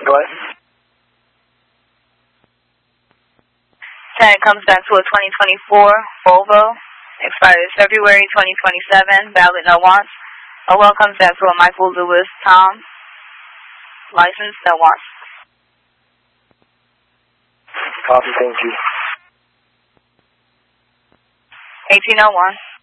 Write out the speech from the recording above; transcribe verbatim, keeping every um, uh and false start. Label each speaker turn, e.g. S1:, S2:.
S1: Go ahead.
S2: Then it comes back to a twenty twenty-four Volvo. Expires February twenty twenty-seven. Valid, no wants. A well comes back to a Michael Lewis Tom. License, no wants.
S1: Copy, thank you.
S2: eighteen oh one.